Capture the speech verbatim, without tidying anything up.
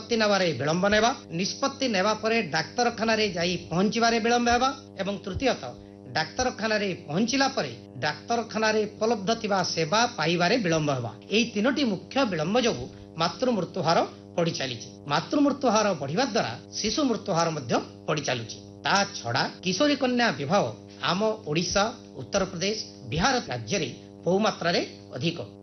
ନିଷ୍ପତ୍ତି ନେବାରେ ବିଳମ୍ବ ନେବା, ନିଷ୍ପତ୍ତି ନେବା ପରେ ଡାକ୍ତରଖାନାରେ ଯାଇ ପହଞ୍ଚିବାରେ ବିଳମ୍ବ ହେବା ଏବଂ ତୃତୀୟତଃ ଡାକ୍ତରଖାନାରେ ପହଞ୍ଚିଲା ପରେ ଡାକ୍ତରଖାନାରେ ଉପଲବ୍ଧ ଥିବା ସେବା ପାଇବାରେ ବିଳମ୍ବ ହେବା। ଏହି ତିନୋଟି ମୁଖ୍ୟ ବିଳମ୍ବ ଯୋଗୁଁ ମାତୃ ମୃତ୍ୟୁହାର ବଢ଼ି ଚାଲିଛି। ମାତୃ ମୃତ୍ୟୁହାର ବଢ଼ିବା ଦ୍ୱାରା ଶିଶୁ ମୃତ୍ୟୁହାର ମଧ୍ୟ ବଢ଼ି ଚାଲୁଛି। ତା ଛଡ଼ା କିଶୋରୀ କନ୍ୟା ବିବାହ ଆମ ଓଡ଼ିଶା, ଉତ୍ତରପ୍ରଦେଶ, ବିହାର ରାଜ୍ୟରେ ବହୁ ମାତ୍ରାରେ ଅଧିକ।